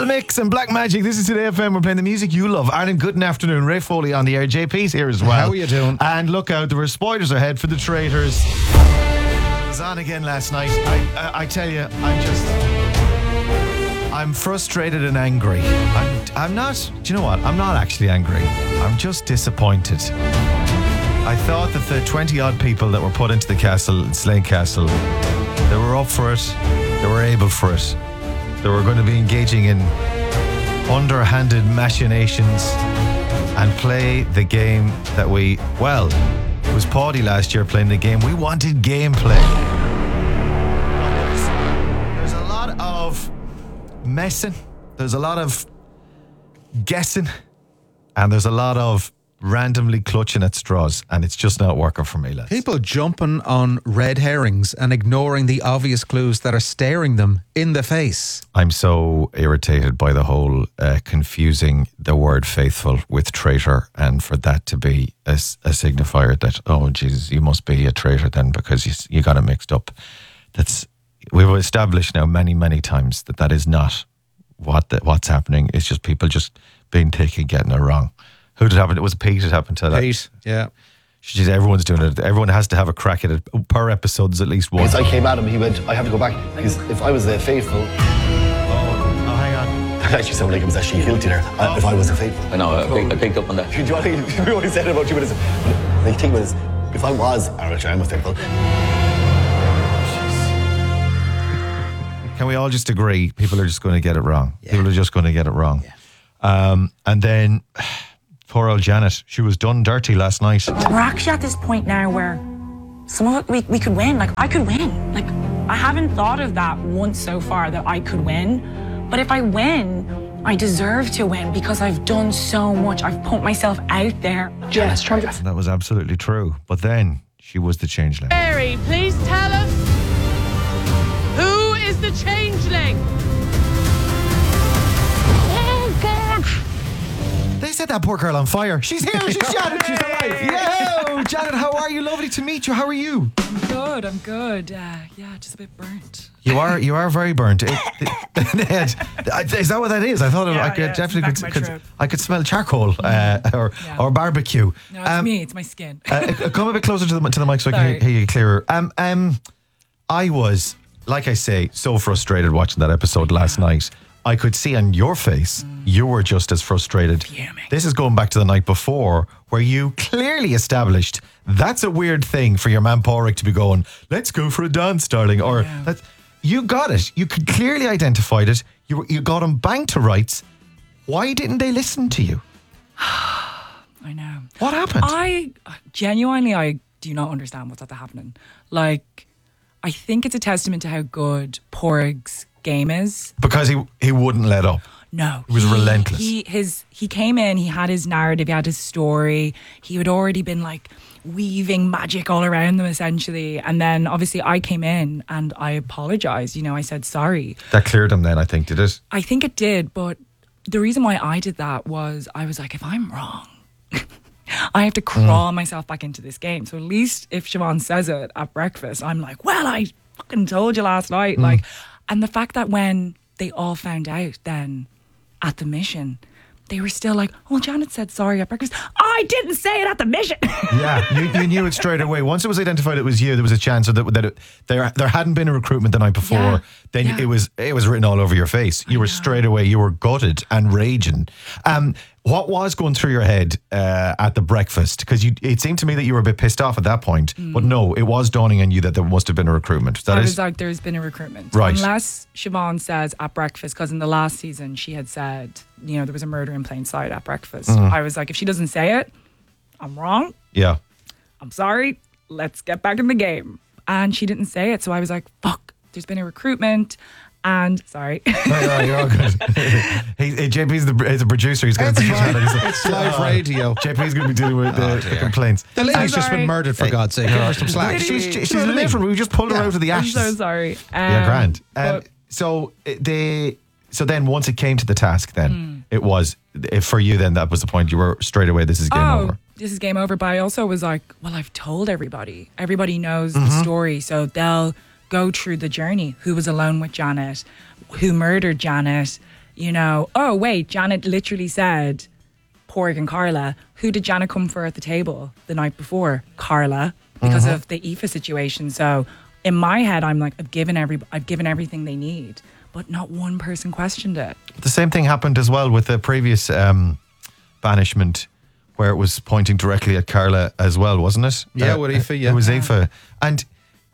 Little Mix and Black Magic. This is Today FM. We're playing the music you love. Ireland, good afternoon. Ray Foley on the air. JP's here as well. How are you doing? And look out, there were spoilers ahead for The Traitors. It was on again last night. I tell you, I'm frustrated and angry. I'm not, do you know what? I'm not actually angry. I'm just disappointed. I thought that the 20 odd people that were put into the castle, Slane Castle, they were up for it. They were able for it. They were going to be engaging in underhanded machinations and play the game that it was Paddy last year playing the game. We wanted gameplay. There's a lot of messing, there's a lot of guessing, and there's a lot of randomly clutching at straws, and it's just not working for me, lads. People jumping on red herrings and ignoring the obvious clues that are staring them in the face. I'm so irritated by the whole confusing the word faithful with traitor, and for that to be a signifier that, oh Jesus, you must be a traitor then because you got it mixed up. We've established now many times that is not what's happening. It's just people just being thick and getting it wrong. Who did it happen? It was Pete that happened to that. Pete, yeah. Jeez, everyone's doing it. Everyone has to have a crack at it. Per episode, there's at least one. As I came at him, he went, I have to go back. Because if I was the faithful... Oh, hang on. That actually sounded like it was actually guilty there. If I was the faithful. I know, I picked up on that. Do you know what he said about 2 minutes? The thing was, if I was, actually I'm a faithful. Can we all just agree? People are just going to get it wrong. Yeah. People are just going to get it wrong. Yeah. And then... Poor old Janet, she was done dirty last night. We're actually at this point now where some of it we could win. Like, I could win. Like, I haven't thought of that once so far, that I could win. But if I win, I deserve to win because I've done so much. I've put myself out there. Janet's traitor. That was absolutely true. But then she was the changeling. Mary, please tell us, who is the changeling? They set that poor girl on fire. She's here. She's Janet. She's alive. Yo, Janet, how are you? Lovely to meet you. How are you? I'm good. Yeah, just a bit burnt. You are very burnt. Is that what that is? I thought I could definitely I could smell charcoal or barbecue. No, it's me. It's my skin. Come a bit closer to the mic so I can hear you clearer. I was, like I say, so frustrated watching that episode last night. I could see on your face, you were just as frustrated. Fuming. This is going back to the night before, where you clearly established that's a weird thing for your man Porrick to be going, let's go for a dance, darling. Or you got it. You could clearly identified it. You got them banged to rights. Why didn't they listen to you? I know. What happened? I do not understand what's happening. Like, I think it's a testament to how good Porrick's game is, because he wouldn't let up. No, he was relentless. He came in, he had his narrative, he had his story, he had already been like weaving magic all around them essentially, and then obviously I came in and I apologized. I said sorry. That cleared him then, I think, did it? I think it did, but the reason why I did that was I was like, if I'm wrong, I have to crawl myself back into this game. So at least if Siobhan says it at breakfast, I'm like, well, I fucking told you last night. Like, and the fact that when they all found out then at the mission, they were still like, well, Janet said sorry at breakfast. I didn't say it at the mission. Yeah, you knew it straight away. Once it was identified it was you, there was a chance that there hadn't been a recruitment the night before. Yeah. Then it was written all over your face. You were straight away, you were gutted and raging. What was going through your head at the breakfast? Because it seemed to me that you were a bit pissed off at that point. But no, it was dawning on you that there must have been a recruitment. I was like, there's been a recruitment. Right. Unless Siobhan says at breakfast, because in the last season she had said, there was a murder in plain sight at breakfast. I was like, if she doesn't say it, I'm wrong. Yeah. I'm sorry. Let's get back in the game. And she didn't say it. So I was like, fuck, there's been a recruitment. And sorry. No, you're all good. JP's the producer. He's going to It's live radio. JP's going to be dealing with the complaints. The lady's just been murdered, for God's sake. Give her some slack. She's a little. We just pulled her out of the ashes. I'm so sorry. Grand. So then once it came to the task, then it was for you. Then that was the point. You were straight away. This is game over. This is game over. But I also was like, well, I've told everybody. Everybody knows the story, so they'll go through the journey. Who was alone with Janet? Who murdered Janet? You know, oh, wait, Janet literally said, Porg and Carla. Who did Janet come for at the table the night before? Carla, because of the Aoife situation. So in my head, I'm like, I've given everything they need, but not one person questioned it. The same thing happened as well with the previous banishment, where it was pointing directly at Carla as well, wasn't it? Yeah, with Aoife, yeah. It was Aoife. And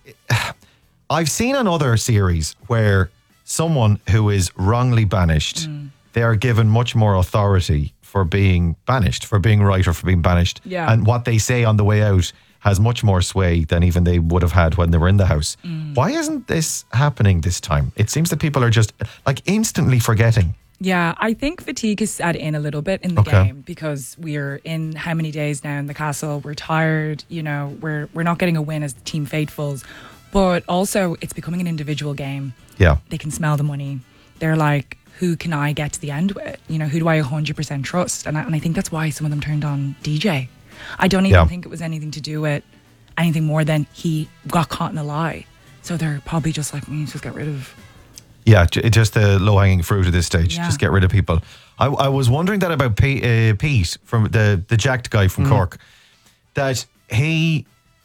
I've seen on other series where someone who is wrongly banished, they are given much more authority for being banished, for being right or for being banished. Yeah. And what they say on the way out has much more sway than even they would have had when they were in the house. Why isn't this happening this time? It seems that people are just like instantly forgetting. Yeah, I think fatigue has set in a little bit in the game because we're in how many days now in the castle. We're tired, you know, we're not getting a win as the Team Faithfuls, but also it's becoming an individual game. Yeah. They can smell the money. They're like, who can I get to the end with? You know, who do I 100% trust? And I think that's why some of them turned on DJ. I don't even think it was anything to do with anything more than he got caught in a lie. So they're probably just like, just get rid of. Yeah, just the low-hanging fruit at this stage. Yeah. Just get rid of people. I was wondering that about Pete from the jacked guy from Cork. That he,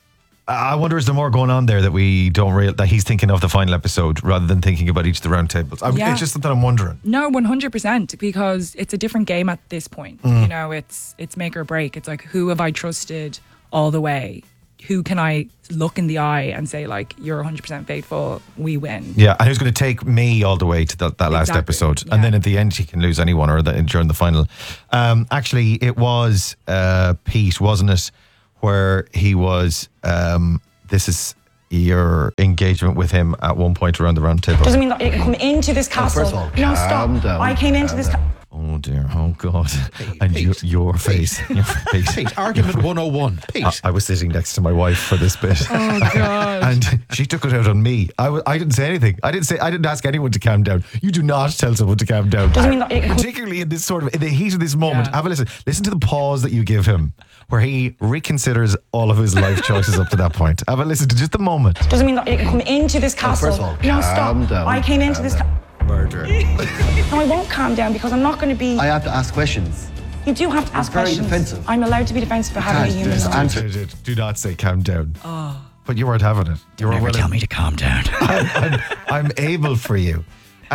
I wonder is there more going on there that we don't that he's thinking of the final episode rather than thinking about each of the round tables. It's just something I'm wondering. No, 100%, because it's a different game at this point. You know, it's make or break. It's like, who have I trusted all the way? Who can I look in the eye and say, like, you're 100% faithful, we win? Yeah, and who's going to take me all the way to that last Exactly, episode? yeah. And then at the end, he can lose anyone or during the final. Actually, it was Pete, wasn't it? Where he was, this is your engagement with him at one point around the round table. Doesn't mean that you can come into this castle. first of all, No, stop. calm down, I came into this. Oh dear, oh God. And your face. Your face. Pete, argument 101. Pete. I was sitting next to my wife for this bit. Oh, God. And she took it out on me. I didn't say anything. I didn't ask anyone to calm down. You do not tell someone to calm down. Doesn't mean that you can come. Particularly in this in the heat of this moment. Yeah. Have a listen. Listen to the pause that you give him, where he reconsiders all of his life choices up to that point. Have a listen to just the moment. Doesn't mean that you can come into this castle. first of all, No, stop. calm down, I came into this. Murder. No, I won't calm down because I'm not going to be. I have to ask questions. You do have to ask very questions. defensive. I'm allowed to be defensive for having a Can't human. just life. answer. Do not say calm down. But you weren't having it. You were willing. me to calm down. I'm able for you.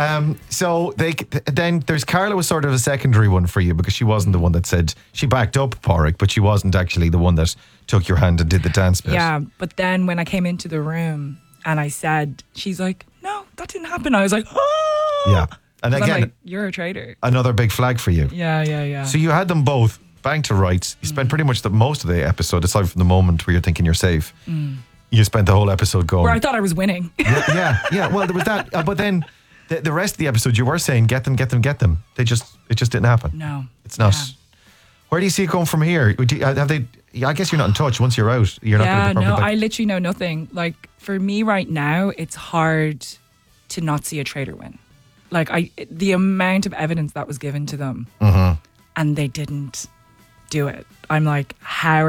So then there's Carla was sort of a secondary one for you because she wasn't the one that said she backed up Porrick, but she wasn't actually the one that took your hand and did the dance bit. Yeah, but then when I came into the room and I said, she's like, no, that didn't happen. I was like, oh. Yeah. And 'Cause I'm again, like, you're a traitor. another big flag for you. Yeah. So you had them both bang to rights. You spent pretty much most of the episode, aside from the moment where you're thinking you're safe. You spent the whole episode going. Where I thought I was winning. yeah. Well, there was that. But then the rest of the episode, you were saying, get them. It just didn't happen. No. It's not. Yeah. Where do you see it going from here? Have they? I guess you're not in touch. Once you're out, you're not going to be no, proper. I literally know nothing. Like, for me right now, it's hard to not see a traitor win. Like, the amount of evidence that was given to them and they didn't do it. I'm like, how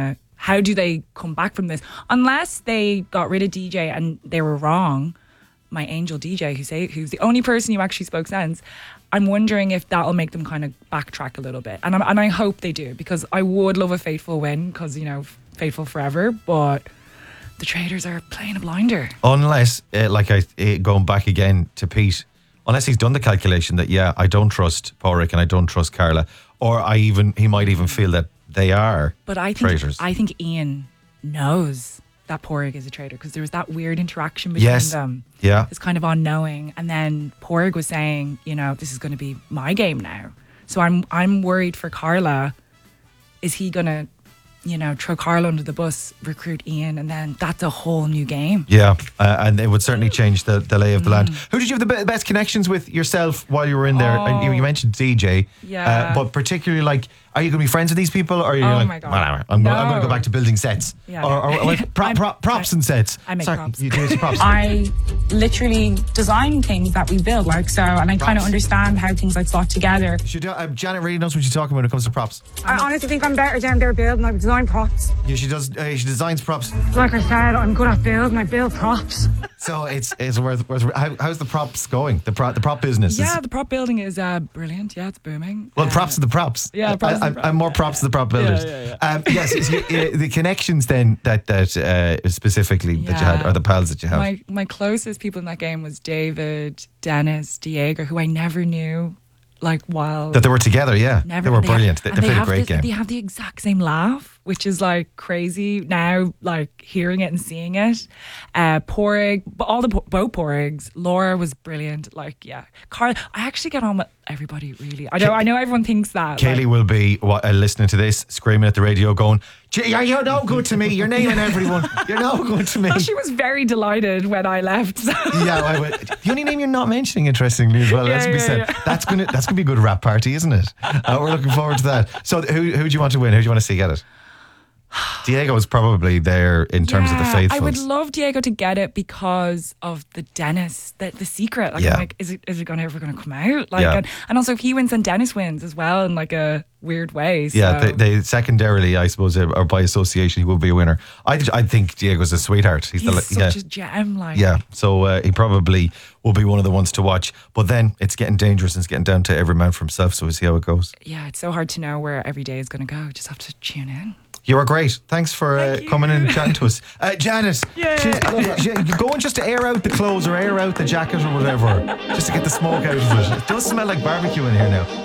do they come back from this? Unless they got rid of DJ and they were wrong, my angel DJ, who's the only person who actually spoke sense, I'm wondering if that'll make them kind of backtrack a little bit. And I hope they do, because I would love a faithful win, because, you know, faithful forever, but the traitors are playing a blinder. Unless, going back again to Pete, unless he's done the calculation that, yeah, I don't trust Porrick and I don't trust Carla, or he might even feel that they are But I think Ian knows that Porrig is a traitor, because there was that weird interaction between them. Yeah. It's kind of unknowing. And then Porrig was saying, you know, this is going to be my game now. So I'm worried for Carla. Is he going to, you know, throw Carla under the bus, recruit Ian, and then that's a whole new game. Yeah, and it would certainly change the lay of the land. Who did you have the best connections with yourself while you were in there? And you mentioned DJ. Yeah. But particularly, like, Are you going to be friends with these people, or are you Oh like, my God. whatever? I'm going to go No. back to building sets, Yeah. or like props and sets. I make Sorry, props. You do props. I literally design things that we build, like, so, and I kind of understand how things like slot together. Janet really knows what she's talking about when it comes to props. I honestly think I'm better down there building. I design props. Yeah, she does. She designs props. Like I said, I'm good at building. I build props. So it's worth. How's the props going? The prop business. Yeah, the prop building is brilliant. Yeah, it's booming. Well, props to the props. Yeah, props to the props. I'm more props to the prop builders. Yes, the connections then that specifically that you had, or the pals that you have. My closest people in that game was David, Dennis, Diego, who I never knew. Like, while That they were together, yeah. never, they were brilliant. They and played a have great game. They have the exact same laugh, which is like crazy now, like hearing it and seeing it. Porrig, both Porrigs. Laura was brilliant. Like, yeah. Carl, I actually get on with everybody, really. I know everyone thinks that. Kaylee will be listening to this, screaming at the radio, going, "You're no good to me. You're naming everyone. You're no good to me." Well, she was very delighted when I left. So. Yeah, the only name you're not mentioning, interestingly as well. Yeah, Let's be yeah, said. yeah. That's gonna be a good rap party, isn't it? We're looking forward to that. So, who do you want to win? Who do you want to see get it? Diego is probably there in terms of the faithfuls. I would love Diego to get it because of the Dennis, the secret. Like, Yeah. I'm like, is it ever going to come out? Like, Yeah. and also if he wins, then Dennis wins as well in like a weird way. So. Yeah, they secondarily, I suppose, or by association, he will be a winner. I think Diego's a sweetheart. He's such a gem. Like, Yeah, so he probably will be one of the ones to watch. But then it's getting dangerous and it's getting down to every man for himself. So we'll see how it goes. yeah, it's so hard to know where every day is going to go. Just have to tune in. You are great. Thanks for Thank coming in you. and chatting to us. Janice, go and just air out the clothes or air out the jacket or whatever, just to get the smoke out of it. It does smell like barbecue in here now.